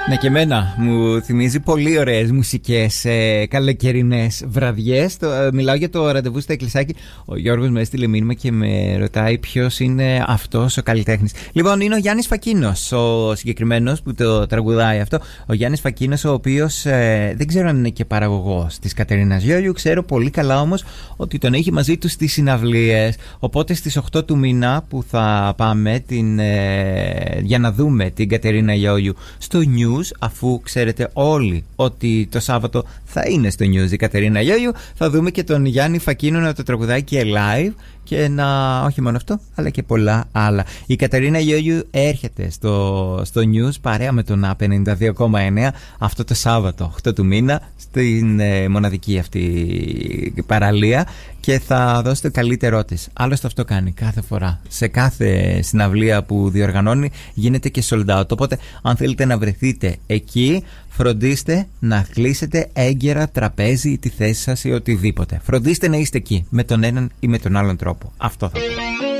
Ναι, και εμένα μου θυμίζει πολύ ωραίες μουσικές καλοκαιρινές βραδιές. Μιλάω για το ραντεβού στο Εκκλησάκι. Ο Γιώργος με έστειλε μήνυμα και με ρωτάει ποιος είναι αυτός ο καλλιτέχνης. Λοιπόν, είναι ο Γιάννης Φακίνος, ο συγκεκριμένος που το τραγουδάει αυτό. Ο Γιάννης Φακίνος, ο οποίος δεν ξέρω αν είναι και παραγωγός της Κατερίνας Γιόλιου. Ξέρω πολύ καλά όμως ότι τον έχει μαζί του στις συναυλίες. Οπότε στις 8 του μήνα που θα πάμε για να δούμε την Κατερίνα Γιόλιου στο News, αφού ξέρετε όλοι ότι το Σάββατο θα είναι στο News η Κατερίνα Γιόλιου, θα δούμε και τον Γιάννη Φακίνο να το τραγουδάει και live και όχι μόνο αυτό αλλά και πολλά άλλα. Η Κατερίνα Γιόλιου έρχεται στο News παρέα με τον A92,9 αυτό το Σάββατο 8 του μήνα στην μοναδική αυτή παραλία και θα δώσει το καλύτερό της. Άλλωστε αυτό κάνει κάθε φορά. Σε κάθε συναυλία που διοργανώνει γίνεται και sold out. Οπότε αν θέλετε να βρεθείτε εκεί, φροντίστε να κλείσετε έγκαιρα τραπέζι ή τη θέση σας ή οτιδήποτε. Φροντίστε να είστε εκεί με τον έναν ή με τον άλλον τρόπο. Αυτό θα πω.